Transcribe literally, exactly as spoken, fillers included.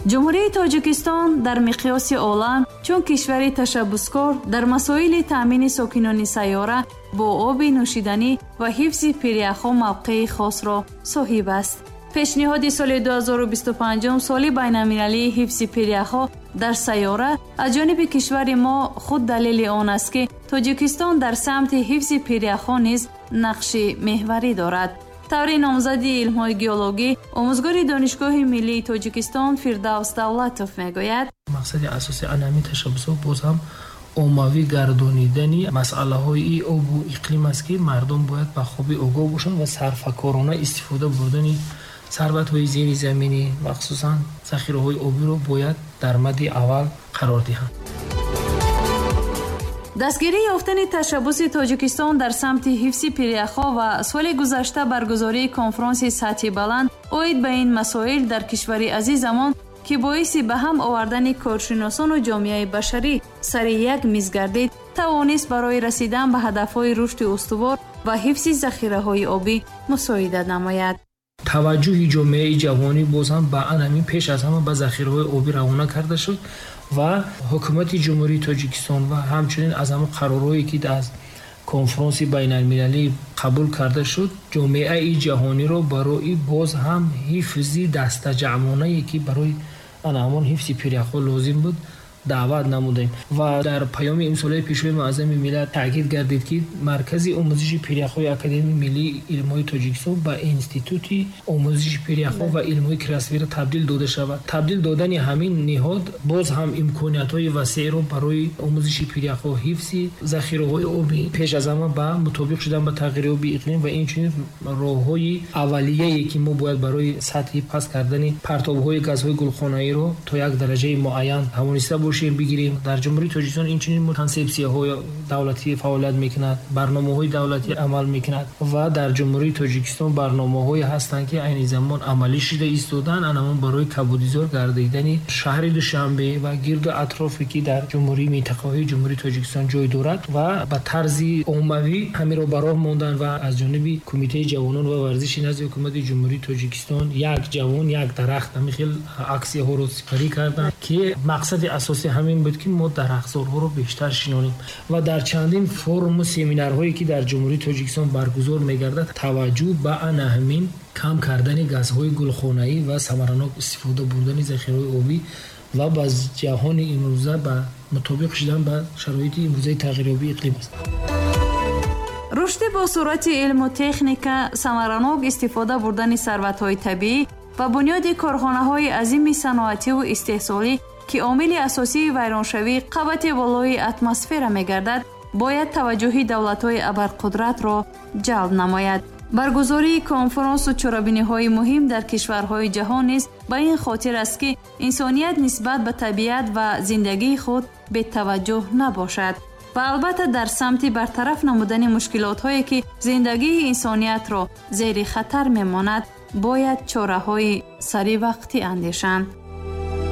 ҷумҳурии Тоҷикистон дар миқёси олам чун кишвари ташаббускор дар масоили таъмини сокинони сайёра бо оби нӯшиданӣ ва ҳифзи пиряхҳо мавқеи хосро соҳиб аст. пешниҳоди соли ду ҳазору бисту панҷум соли байналмилалии ҳифзи пиряхҳо дар сайёра аз ҷониби кишвари мо худ далели он аст ки Тоҷикистон дар самти ҳифзи пиряхҳо низ нақши меҳварӣ дорад. таври номзади илмҳои геологӣ омӯзгори донишгоҳи миллии Тоҷикистон Фирдавс Давлатов мегӯяд: мақсади асосии анъанамии ташаббусҳо боз ҳам оммавӣ гардонидани масъалаҳои обу иқлим аст ки мардум бояд ба хоби огоҳ бошанд ва сарфакорона истифода бурдани сарватҳои зеризаминӣ, махсусан захираҳои обиро бояд дар мадди аввал қарор диҳанд. дастгирӣ ёфтани ташаббуси Тоҷикистон дар самти ҳифзи пиряхҳо ва соли гузашта баргузории конфронси сатҳи баланд оид ба ин масоил дар кишвари азизамон ки боиси ба ҳам овардани коршиносону ҷомеаи башарӣ сари як миз гардид, тавонист барои расидан ба ҳадафҳои рушди устувор ва ҳифзи захираҳои обӣ мусоида намояд. таваҷҷӯҳи ҷомеаи ҷавонӣ боз ҳам ба анъанамӣ пеш аз ҳама ба захираҳои обӣ равона карда шуд ва ҳукумати ҷумҳурии Тоҷикистон ва ҳамчунин аз ҳамон қарорҳое ки аз конфронси байналмилалӣ қабул карда шуд, ҷомеаи ҷаҳониро барои боз ҳам ҳифзи дастаҷамонае ки барои ана ҳамон ҳифзи пиряхҳо лозим буд даъват намудем ва дар паёми имсолаи пешвои муаззами миллат таъкид гардид ки маркази омӯзиши пиряхҳои Академияи миллии илмҳои Тоҷикистон ба институти омӯзиши пиряхҳо ва илмҳои кирасвира табдил дода шавад. табдил додани ҳамин неҳод боз ҳам имкониятҳои васеъро барои омӯзиши пиряхҳо, ҳифзи захираҳои обӣ, пеш аз ҳама ба мутобиқ шудан ба тағйири оби иқлим ва инчунин роҳҳои аввалияе ки мо бояд барои сатҳи паст кардани партобҳои газҳои гулхонаиро то як дараҷаи муайян тавониста бигирем. дар ҷумҳурии Тоҷикистон инчунин консепсияҳо давлатӣ фаъолият мекунад, барномаҳои давлатӣ амал мекунад ва дар ҷумҳурии Тоҷикистон барномаҳое ҳастанд ки айни замон амалӣ шуда истодан, анамон барои кабудизор гардидани шаҳри Душанбе ва гирду атрофе ки дар ҷумҳурии минтақаҳои ҷумҳурии Тоҷикистон ҷой дорад ва ба тарзи оммавӣ ҳамеро ба роҳ мондан ва аз ҷониби Кумитаи ҷавонон ва варзиши назди ҳукумати ҷумҳурии Тоҷикистон як ҷавон як дарахт ҳамин аксияҳоро сипарӣ карданд ки мақсади асосӣ ҳамин буд ки мо дарахтзорҳоро бештар шинонем ва дар чандин форуму семинарҳое ки дар ҷумҳурии Тоҷикистон баргузор мегардад таваҷҷӯҳ ба ана ҳамин кам кардани газҳои гулхонаӣ ва самаранок истифода бурдани захираҳои обӣ ва ба ҷаҳони имрӯза ба мутобиқ шудан ба шароити имрӯзаи тағйирёбии иқлим аст. рушди бо сурати илму техника, самаранок истифода бурдани сарватҳои табиӣ ва бунёди корхонаҳои азими саноативу истеҳсолӣ ки омили асосии вайроншавии қабати болои атмосфера мегардад, бояд таваҷҷӯҳи давлатҳои абарқудратро ҷалб намояд. баргузории конференсу чорабиниҳои муҳим дар кишварҳои ҷаҳон низ ба ин хотир аст ки инсоният нисбат ба табиат ва зиндагии худ бетаваҷҷӯҳ набошад ва албатта дар самти бартараф намудани мушкилотҳое ки зиндагии инсониятро зери хатар мемонад, бояд чораҳои саривақтӣ андешанд.